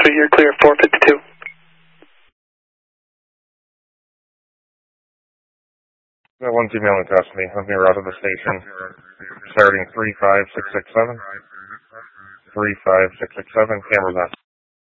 Pursuit, you're clear 452. That one's emailing to me. I'm here out of the station. Starting 35667. 35667, cameras on.